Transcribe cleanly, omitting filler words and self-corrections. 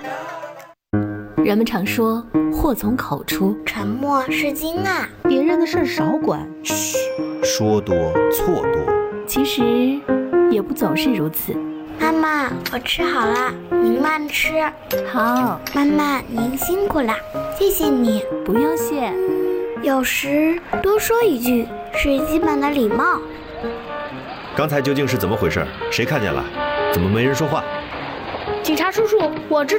人们常说祸从口出， 沉默是金啊。 别人的事少管， 嘘，说多错多。 其实也不总是如此。 妈妈，我吃好了，您慢吃。 好， 妈妈，您辛苦了，谢谢你。 不用谢。 有时多说一句是基本的礼貌。 刚才究竟是怎么回事？谁看见了？怎么没人说话？ 警察叔叔，我知